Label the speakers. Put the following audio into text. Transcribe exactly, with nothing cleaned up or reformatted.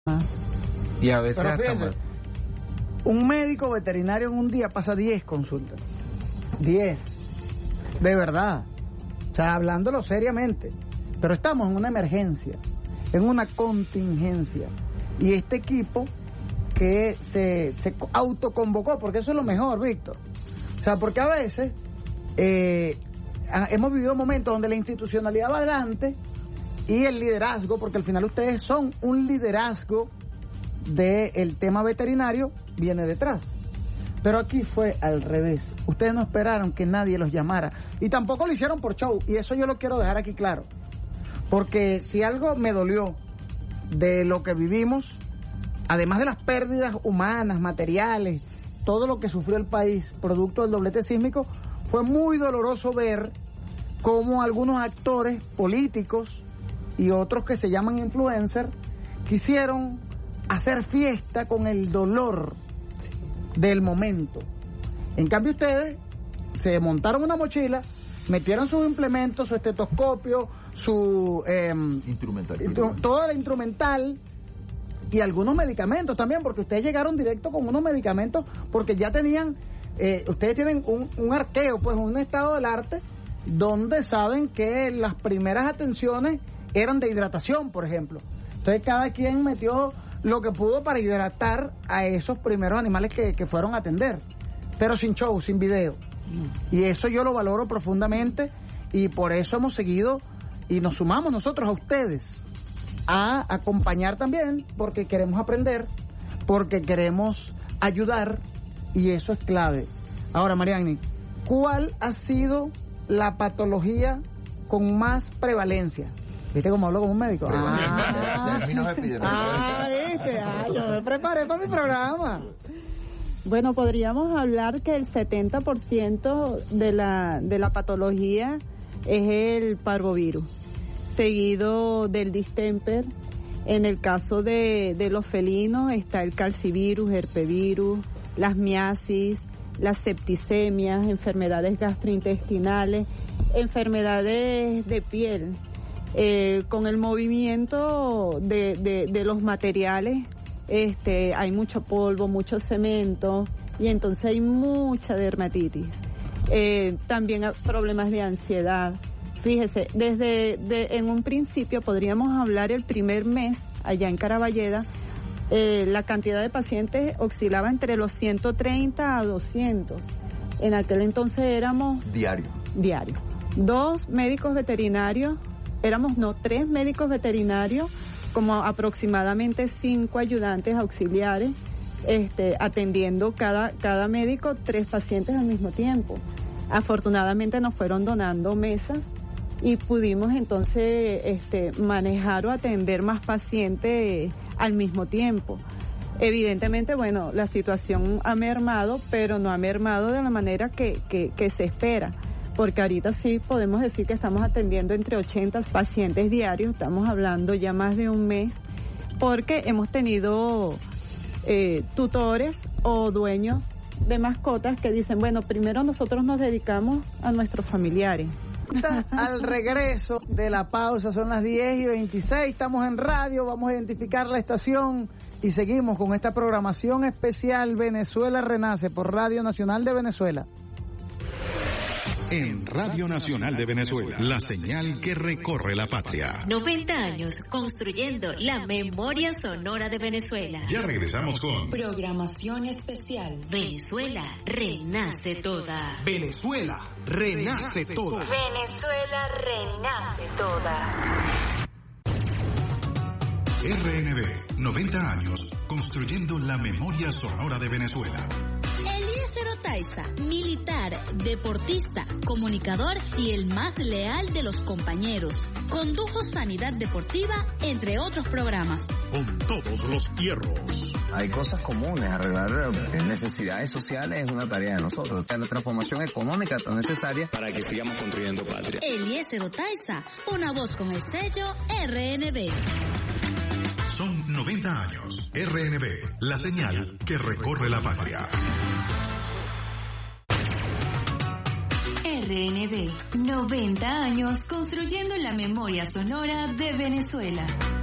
Speaker 1: Y a veces
Speaker 2: Pero
Speaker 1: hasta
Speaker 2: fíjense,
Speaker 1: más.
Speaker 2: un médico veterinario en un día pasa diez consultas. diez. De verdad. O sea, hablándolo seriamente. Pero estamos en una emergencia, en una contingencia. Y este equipo que se, se autoconvocó, porque eso es lo mejor, Víctor. O sea, porque a veces eh, hemos vivido momentos donde la institucionalidad va adelante y el liderazgo, porque al final ustedes son un liderazgo del tema veterinario, viene detrás. Pero aquí fue al revés. Ustedes no esperaron que nadie los llamara y tampoco lo hicieron por show, y eso yo lo quiero dejar aquí claro, porque si algo me dolió de lo que vivimos, además de las pérdidas humanas, materiales, todo lo que sufrió el país producto del doblete sísmico, fue muy doloroso ver cómo algunos actores políticos y otros que se llaman influencers quisieron hacer fiesta con el dolor del momento. En cambio ustedes se montaron una mochila, metieron sus implementos, su estetoscopio, su eh,
Speaker 3: instrumental,
Speaker 2: toda la instrumental y algunos medicamentos también, porque ustedes llegaron directo con unos medicamentos porque ya tenían, eh, ustedes tienen un, un arqueo, pues un estado del arte donde saben que las primeras atenciones eran de hidratación, por ejemplo. Entonces cada quien metió lo que pudo para hidratar a esos primeros animales que, que fueron a atender, pero sin show, sin video. Y eso yo lo valoro profundamente, y por eso hemos seguido y nos sumamos nosotros a ustedes a acompañar también, porque queremos aprender, porque queremos ayudar, y eso es clave. Ahora, Mariani, ¿cuál ha sido la patología con más prevalencia? ¿Viste cómo hablo como un médico? Ah,
Speaker 3: Términos epidemiológicos.
Speaker 2: ah, ¿viste? Ah, yo me preparé para mi programa.
Speaker 4: Bueno, podríamos hablar que el setenta por ciento de la, de la patología es el parvovirus, seguido del distemper. En el caso de, de los felinos está el calcivirus, herpevirus, las miasis, las septicemias, enfermedades gastrointestinales, enfermedades de piel. Eh, con el movimiento de, de, de los materiales, este, hay mucho polvo, mucho cemento, y entonces hay mucha dermatitis. Eh, también hay problemas de ansiedad. Fíjese, desde de, en un principio podríamos hablar el primer mes allá en Caraballeda, eh, la cantidad de pacientes oscilaba entre los ciento treinta a doscientos. En aquel entonces éramos
Speaker 3: Diario.
Speaker 4: diario. Dos médicos veterinarios, éramos no, tres médicos veterinarios, como aproximadamente cinco ayudantes auxiliares, este, atendiendo cada, cada médico tres pacientes al mismo tiempo. Afortunadamente nos fueron donando mesas y pudimos entonces este, manejar o atender más pacientes al mismo tiempo. Evidentemente, bueno, la situación ha mermado, pero no ha mermado de la manera que, que, que se espera, porque ahorita sí podemos decir que estamos atendiendo entre ochenta pacientes diarios, estamos hablando ya más de un mes, porque hemos tenido eh, tutores o dueños de mascotas que dicen, bueno, primero nosotros nos dedicamos a nuestros familiares.
Speaker 2: Al regreso de la pausa, son las diez y veintiséis, estamos en radio, vamos a identificar la estación y seguimos con esta programación especial Venezuela Renace por Radio Nacional de Venezuela.
Speaker 5: En Radio Nacional de Venezuela, la señal que recorre la patria.
Speaker 6: noventa años construyendo la memoria sonora de Venezuela.
Speaker 5: Ya regresamos con
Speaker 6: Programación especial. Venezuela renace toda.
Speaker 5: Venezuela renace toda.
Speaker 6: Venezuela renace toda.
Speaker 5: R N B, noventa años construyendo la memoria sonora de Venezuela.
Speaker 7: Eliezer Otaiza, militar, deportista, comunicador y el más leal de los compañeros. Condujo Sanidad Deportiva, entre otros programas.
Speaker 5: Con todos los hierros.
Speaker 8: Hay cosas comunes, arreglar necesidades sociales es una tarea de nosotros. La transformación económica tan necesaria para que sigamos construyendo patria.
Speaker 7: Eliezer Otaiza, una voz con el sello R N B.
Speaker 5: Son noventa años. R N B, la señal que recorre la patria.
Speaker 6: R N B, noventa años construyendo la memoria sonora de Venezuela.